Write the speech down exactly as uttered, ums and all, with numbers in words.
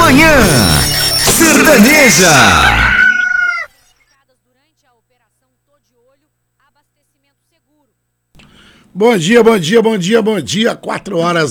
Manhã Sertaneja. Bom dia, bom dia, bom dia, bom dia. Quatro horas